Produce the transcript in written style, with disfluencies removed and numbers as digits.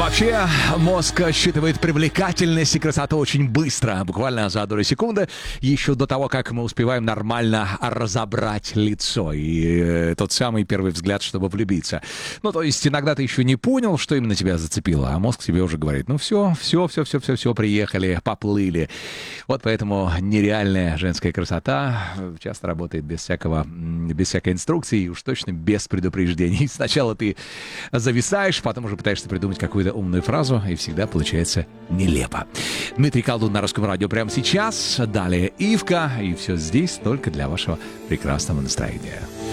Вообще, мозг считывает привлекательность и красоту очень быстро, буквально за долю секунды, еще до того, как мы успеваем нормально разобрать лицо и тот самый первый взгляд, чтобы влюбиться. Ну, то есть иногда ты еще не понял, что именно тебя зацепило, а мозг тебе уже говорит: ну все, приехали, поплыли. Вот поэтому нереальная женская красота часто работает без всякой инструкции и уж точно без предупреждений. Сначала ты зависаешь, потом уже пытаешься придумать какую-то умную фразу, и всегда получается нелепо. Дмитрий Колдун на Русском радио прямо сейчас. Далее Ивка, и все здесь только для вашего прекрасного настроения.